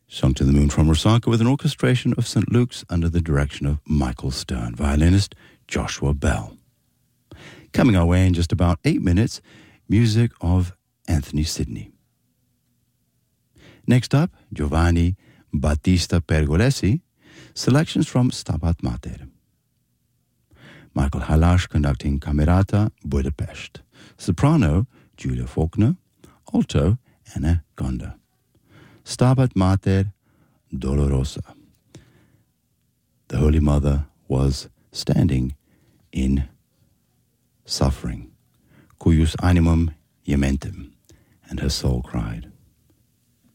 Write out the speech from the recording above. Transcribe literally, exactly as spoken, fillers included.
Sung to the Moon from Rosaca with an orchestration of Saint Luke's under the direction of Michael Stern, violinist Joshua Bell. Coming our way in just about eight minutes, music of Anthony Sidney. Next up, Giovanni Battista Pergolesi, selections from Stabat Mater. Michael Halash conducting Camerata Budapest. Soprano, Julia Faulkner. Alto, Anna Gonda. Stabat Mater Dolorosa. The Holy Mother was standing in suffering, cuius animum gementem, and her soul cried.